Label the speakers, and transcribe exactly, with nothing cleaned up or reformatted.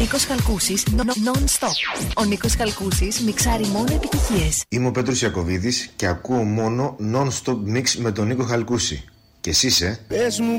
Speaker 1: Νίκος Χαλκούσης, non-stop. Ο Νίκος Χαλκούσης μιξάρει μόνο επιτυχίες.
Speaker 2: Είμαι ο Πέτρος Ιακωβίδης και ακούω μόνο non-stop mix με τον Νίκο Χαλκούση. Και εσύ, ε?